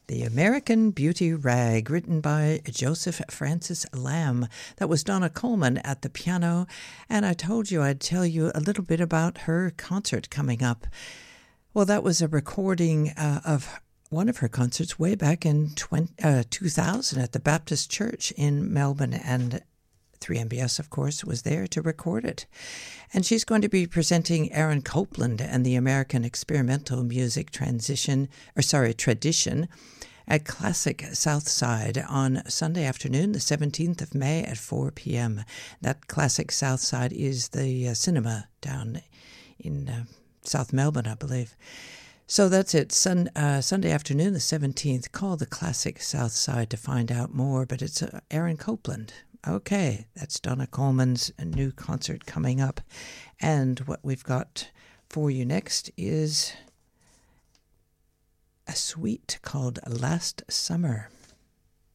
The American Beauty Rag, written by Joseph Francis Lamb. That was Donna Coleman at the piano, and I told you I'd tell you a little bit about her concert coming up. Well, that was a recording of one of her concerts way back in 2000 at the Baptist Church in Melbourne, and 3MBS, of course, was there to record it. And she's going to be presenting Aaron Copland and the American Experimental Music Tradition at Classic Southside on Sunday afternoon, the 17th of May at 4 p.m. That Classic Southside is the cinema down in South Melbourne, I believe. So that's it, Sunday afternoon, the 17th. Call the Classic Southside to find out more, but it's Aaron Copland. Okay, that's Donna Coleman's new concert coming up. And what we've got for you next is a suite called Last Summer.